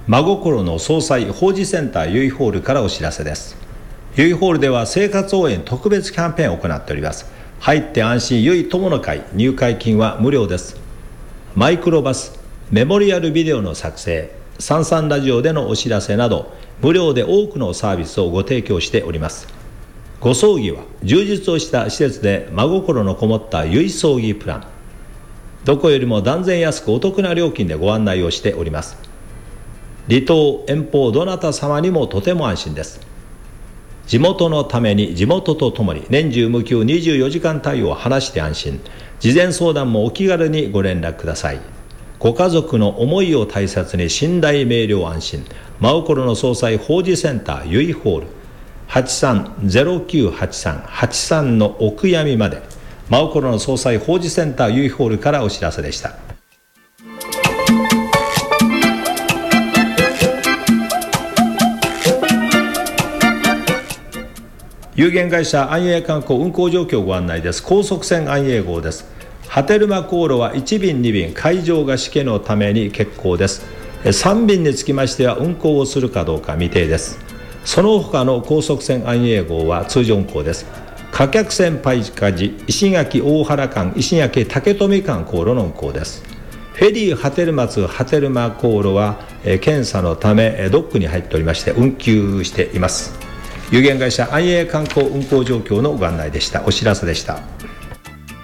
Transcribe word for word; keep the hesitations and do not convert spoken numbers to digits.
真心の総裁法事センターゆいホールからお知らせです。ゆいホールでは生活応援特別キャンペーンを行っております。入って安心ゆい友の会、入会金は無料です。マイクロバス、メモリアルビデオの作成、サンサンラジオでのお知らせなど無料で多くのサービスをご提供しております。ご葬儀は充実をした施設で真心のこもったゆい葬儀プラン、どこよりも断然安くお得な料金でご案内をしております。離島遠方どなた様にもとても安心です。地元のために地元とともに年中無休にじゅうよじかん対応を話して安心。事前相談もお気軽にご連絡ください。ご家族の思いを大切に信頼明瞭安心。真心の総裁法事センターゆいホール はちさんゼロきゅうはちさん はちさん のお悔やみまで。真心の総裁法事センターゆいホールからお知らせでした。有限会社安永観光運行状況ご案内です。高速船安永号です。波照間航路はいち便に便、海上がしけのために欠航です。さん便につきましては運航をするかどうか未定です。その他の高速船安永号は通常運航です。貨客船パイカジ石垣大原間、石垣竹富間航路の運航です。フェリー波照松波照間航路は検査のためドックに入っておりまして運休しています。有限会社安永観光運行状況のご案内でした。お知らせでした。